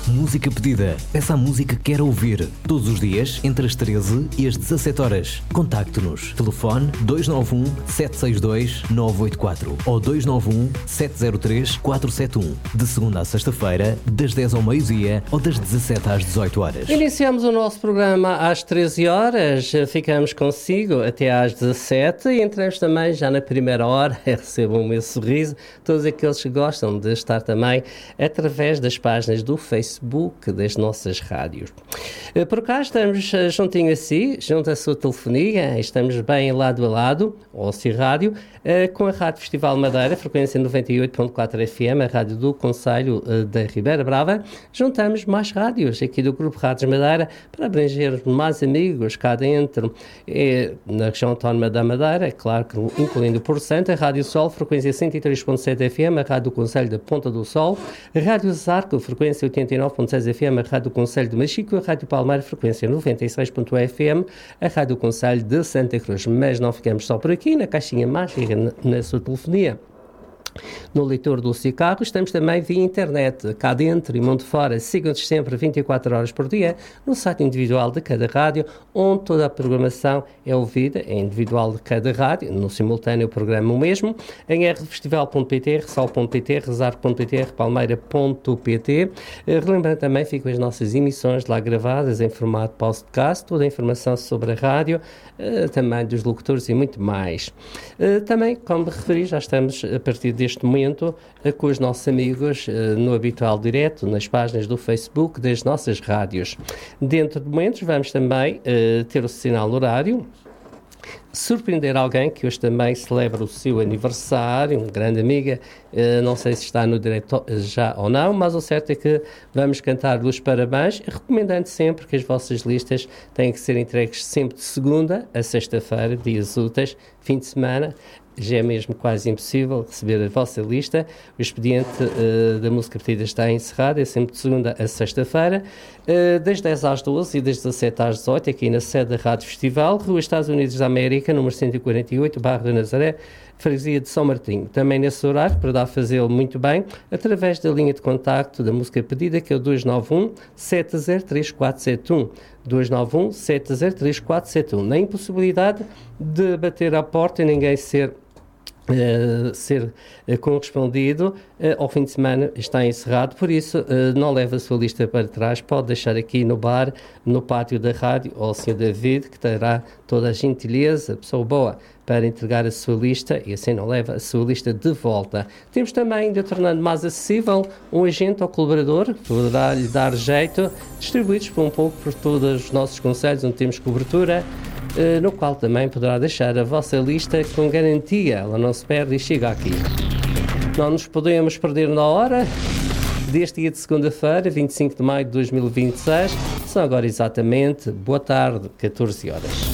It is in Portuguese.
Música pedida. Peça a música que quer ouvir. Todos os dias, entre as 13 e as 17 horas. Contacte-nos. Telefone 291 762 984 ou 291 703 471. De segunda a sexta-feira, das 10 ao meio-dia ou das 17 às 18 horas. Iniciamos o nosso programa às 13 horas. Ficamos consigo até às 17 e entramos também já na primeira hora. Recebam o meu sorriso. Todos aqueles que gostam de estar também através das páginas do Facebook das nossas rádios. Por cá estamos juntinho a si, junto à sua telefonia, estamos bem lado a lado, ou se rádio, com a Rádio Festival Madeira, frequência 98.4 FM, a rádio do Concelho da Ribeira Brava. Juntamos mais rádios aqui do Grupo Rádios Madeira para abranger mais amigos cá dentro, na região autónoma da Madeira, é claro que incluindo por Porto, a Rádio Sol, frequência 103.7 FM, a rádio do Concelho da Ponta do Sol, a Rádio Zarco, frequência 89.6 FM, a rádio do Concelho de Machico, a Rádio Palmeira, frequência 96.1 FM, a rádio do Concelho de Santa Cruz. Mas não ficamos só por aqui, na caixinha mágica, na sua telefonia. No leitor do seu carro, estamos também via internet, cá dentro e mundo fora. Sigam-nos sempre 24 horas por dia no site individual de cada rádio, onde toda a programação é ouvida, é individual de cada rádio, no simultâneo o programa o mesmo, em rfestival.pt, ressol.pt, rezar.pt, rpalmeira.pt. Relembrando também, ficam as nossas emissões lá gravadas em formato podcast, toda a informação sobre a rádio, também dos locutores e muito mais. Também, como referi, já estamos a partir deste momento com os nossos amigos no habitual direto, nas páginas do Facebook das nossas rádios. Dentro de momentos vamos também ter o sinal horário, surpreender alguém que hoje também celebra o seu aniversário, uma grande amiga, não sei se está no direito já ou não, mas o certo é que vamos cantar os parabéns, recomendando sempre que as vossas listas têm que ser entregues sempre de segunda a sexta-feira, dias úteis, fim de semana. Já é mesmo quase impossível receber a vossa lista. O expediente da música pedida está encerrado, é sempre de segunda a sexta-feira, das 10 às 12 e das 17 às 18, aqui na sede da Rádio Festival, Rua Estados Unidos da América, número 148, Bairro de Nazaré, freguesia de São Martinho. Também nesse horário, para dar a fazê-lo muito bem, através da linha de contacto da música pedida, que é o 291 703471. 291 703471. Na impossibilidade de bater à porta e ninguém ser correspondido, ao fim de semana está encerrado, por isso não leve a sua lista para trás, pode deixar aqui no bar, no pátio da rádio, ou ao Sr. David, que terá toda a gentileza, pessoa boa, para entregar a sua lista e assim não leva a sua lista de volta. Temos também, ainda tornando mais acessível, um agente ou colaborador que poderá lhe dar jeito, distribuídos por um pouco por todos os nossos concelhos onde temos cobertura, no qual também poderá deixar a vossa lista com garantia, ela não se perde e chega aqui. Não nos podemos perder na hora deste dia de segunda-feira, 25 de maio de 2026, são agora exatamente, boa tarde, 14 horas.